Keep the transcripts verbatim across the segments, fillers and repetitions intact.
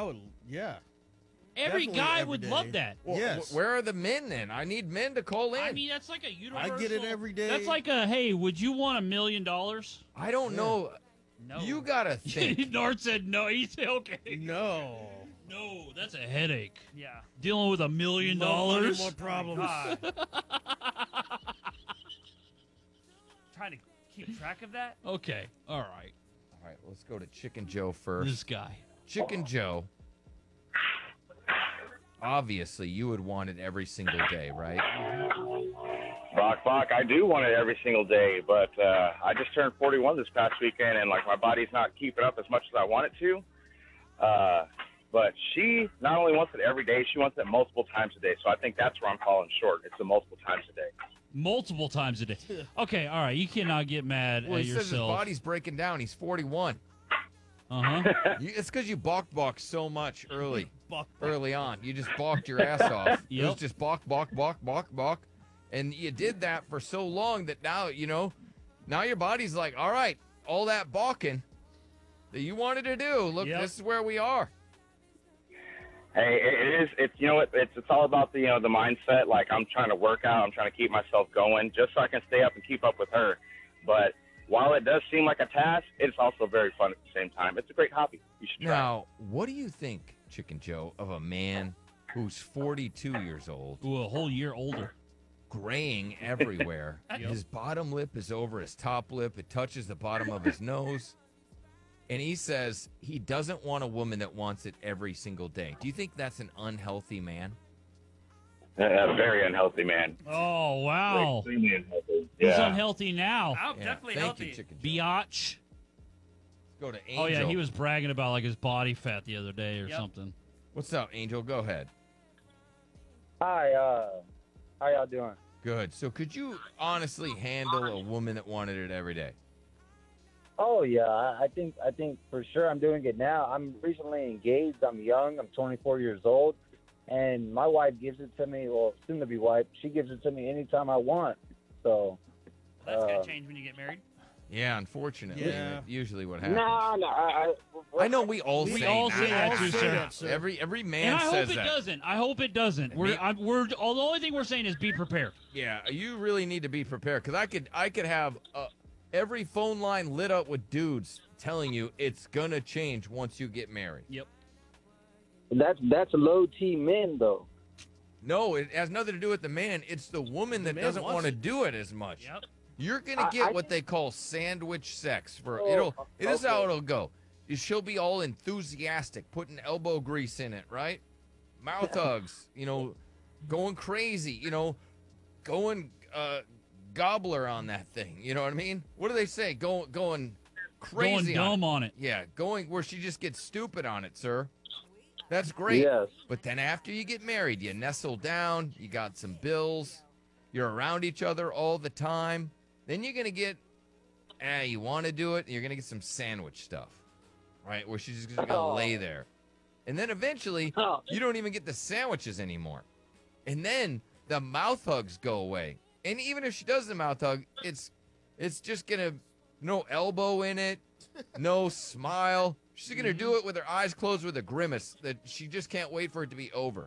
I would, yeah. Every Definitely guy every would day. love that. Well, Yes. wh- Where are the men then? I need men to call in. I mean, that's like a universal. I get it every day. That's like a, hey, would you want a million dollars? I don't Yeah. know. No. You gotta think. Nard said no. He said okay. No. No, that's a headache. Yeah. Dealing with a million More dollars. money, more problems. God. Trying to keep track of that? Okay, all right. All right, let's go to Chicken Joe first. This guy. Chicken Joe. Obviously, you would want it every single day, right? Bach, Bach, I do want it every single day, but uh, I just turned forty-one this past weekend, and like my body's not keeping up as much as I want it to. Uh, but she not only wants it every day, she wants it multiple times a day. So I think that's where I'm falling short. It's the multiple times a day. Multiple times a day. Okay, all right. You cannot get mad Well, at he says his yourself. body's breaking down. He's forty-one. Uh-huh. You, it's because you balked balked so much early, Balk, balk. early on. You just balked your ass off. It was Yep. just balk, balk, balk, balk, balk. And you did that for so long that now, you know, now your body's like, all right, all that balking that you wanted to do, look, Yep. this is where we are. Hey, it it is. It's you know what? It's it's all about the you know the mindset. Like I'm trying to work out. I'm trying to keep myself going just so I can stay up and keep up with her. But while it does seem like a task, it's also very fun at the same time. It's a great hobby. You should try. Now, what do you think, Chicken Joe, of a man who's forty-two years old, Ooh, a whole year older. graying everywhere? Yep. His bottom lip is over his top lip. It touches the bottom of his nose. And he says he doesn't want a woman that wants it every single day. Do you think that's an unhealthy man? A, a very unhealthy man. Oh, wow. Extremely unhealthy. He's Yeah. unhealthy now. I'm Yeah, definitely thank healthy. you, Chicken Joe. Biatch. Let's go to Angel. Oh, yeah, he was bragging about, like, his body fat the other day or Yep. something. What's up, Angel? Go ahead. Hi, uh, how y'all doing? Good. So could you honestly handle a woman that wanted it every day? Oh yeah, I I think I think for sure I'm doing it now. I'm recently engaged. I'm young. I'm twenty-four years old, and my wife gives it to me. Well, soon to be wife, she gives it to me anytime I want. So That's going Uh, to change when you get married. Yeah, unfortunately. Yeah. that's Usually what happens. no, no, I, I, I know we all We say all that. say that too, say sir. that, sir. Every every man And I says hope it that. doesn't. I hope it doesn't. We're, Me- I'm, we're, all, the only thing we're saying is be prepared. Yeah, you really need to be prepared because I could I could have uh, every phone line lit up with dudes telling you it's gonna change once you get married. Yep. That's that's low T men though. No, it has nothing to do with the man. It's the woman The that man doesn't wants want to it. do it as much. Yep. You're gonna I- get I- what they call sandwich sex. For Oh, it'll this is how okay. it'll go. Is She'll be all enthusiastic, putting elbow grease in it, right? Mouth hugs, you know, going crazy, you know, going uh, gobbler on that thing. You know what I mean? What do they say? Going going crazy, Going on dumb it. on it. Yeah, going where she just gets stupid on it, sir. That's great. Yes. But then after you get married, you nestle down, you got some bills, you're around each other all the time. Then you're going to get, eh, you want to do it, and you're going to get some sandwich stuff, right? Where she's just going to Oh. lay there. And then eventually, Oh. you don't even get the sandwiches anymore. And then the mouth hugs go away. And even if she does the mouth hug, it's it's just going to, no elbow in it, no smile. She's going to do it with her eyes closed with a grimace that she just can't wait for it to be over.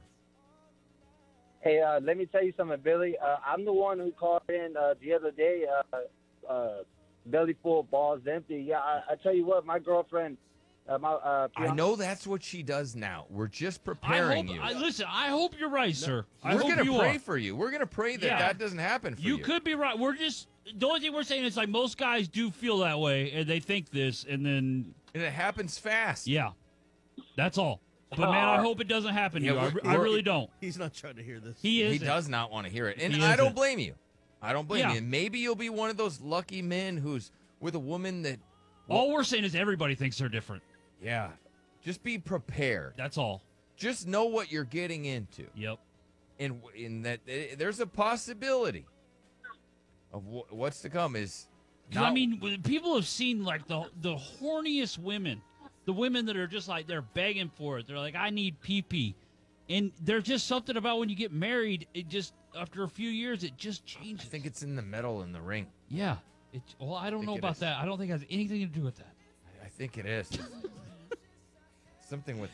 Hey, uh, let me tell you something, Billy. Uh, I'm the one who called in uh, the other day, uh, uh, belly full, balls empty. Yeah, I, I tell you what, my girlfriend, uh, my uh, I know that's what she does now. We're just I preparing hope, you. I, listen, I hope you're right, sir. I We're hope gonna you pray are. for you. We're gonna pray that Yeah. that doesn't happen for you. You could be right. We're just, the only thing we're saying is like most guys do feel that way and they think this and then, and it happens fast. yeah, that's all. But man, I hope it doesn't happen to Yeah, you. I, we're- I we're- really don't. He's not trying to hear this. He is. He does not want to hear it, and He I don't isn't. blame you. I don't blame Yeah. you. And maybe you'll be one of those lucky men who's with a woman that, All we're saying is everybody thinks they're different. yeah, just be prepared. That's all. Just know what you're getting into, Yep. and in that eh, there's a possibility of wh- what's to come. Is 'Cause, I not- mean, w- people have seen like the the horniest women, the women that are just like they're begging for it. They're like, I need pee pee, and there's just something about when you get married. It just after a few years, it just I changes. think it's in the metal in the ring. Yeah. It, well, I don't think know it about is. that. I don't think it has anything to do with that. I think it is. Something with